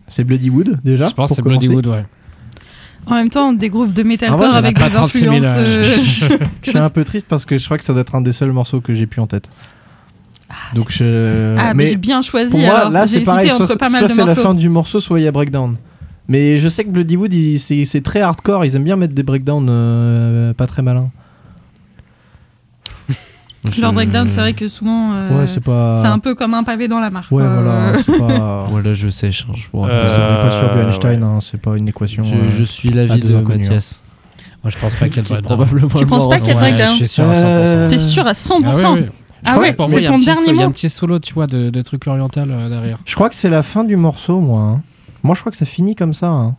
C'est Bloodywood déjà. Je pense que c'est pour commencer. Bloodywood, ouais. En même temps, des groupes de metalcore Ah ouais, avec pas des 36 000, influences. Je suis un peu triste parce que je crois que ça doit être un des seuls morceaux que j'ai plus en tête. Donc mais j'ai bien choisi. Pour moi, alors. là, J'ai c'est pareil. hésité entre pas mal Soit de c'est la morceaux. fin du morceau, soit il y a breakdown. Mais je sais que Bloodywood, c'est très hardcore. Ils aiment bien mettre des breakdowns pas très malins. Leur breakdown, c'est vrai que souvent, Ouais, c'est pas. c'est un peu comme un pavé dans la mare. Ouais, quoi. voilà. C'est pas. Voilà, je sèche. Je On n'est pas sur du Einstein. Hein, c'est pas une équation. je suis l'avis deux de inconnus, Mathias. Moi, je pense pas qu'il y a de breakdown. Probablement. Tu penses pas qu'il y a de Ouais, breakdown? je suis sûr à 100%. T'es sûr à 100%? Ah ouais, ouais. Ah ouais, Pour moi, c'est il y a ton un petit dernier il y a un mot? petit solo, tu vois, de trucs oriental derrière. Je crois que c'est la fin du morceau, moi. Hein. Moi, je crois que ça finit comme ça. Hein.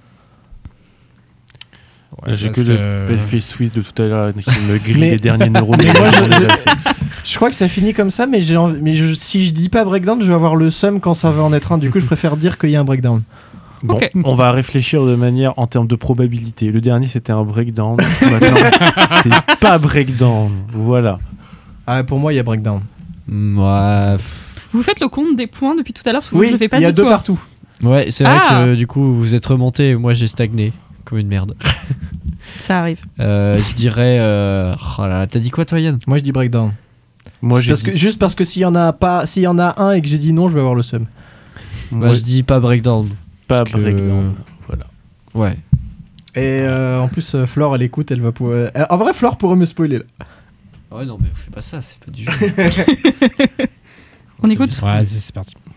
Ouais, J'ai parce que le belle-fille suisse de tout à l'heure qui me grille Mais- les derniers neurones. Mais moi, je crois que ça finit comme ça, mais, si je dis pas breakdown, je vais avoir le seum quand ça va en être un. Du coup, je préfère dire qu'il y a un breakdown. Bon, Ok. on va réfléchir de manière en termes de probabilité. Le dernier, c'était un breakdown. Maintenant, c'est pas breakdown. Voilà. Ah, pour moi, il y a breakdown. Ouais, Vous faites le compte des points depuis tout à l'heure parce que moi, Oui, je le fais pas il y a du deux tout. partout. ouais, c'est vrai Ah. que du coup vous êtes remonté et moi j'ai stagné comme une merde. Ça arrive. Je dirais. Oh là là, t'as dit quoi toi Yann? Moi, je dis breakdown. Moi, j'ai Juste parce que s'il y en a un et que j'ai dit non, je vais avoir le seum. Bah, je dis pas breakdown. pas parce que- breakdown. Voilà. Ouais. Et en plus, Flore, elle écoute, elle va pouvoir. En vrai, Flore pourrait me spoiler là. Ouais, non, mais fais pas ça, c'est pas du jeu. On écoute? Ouais, c'est parti.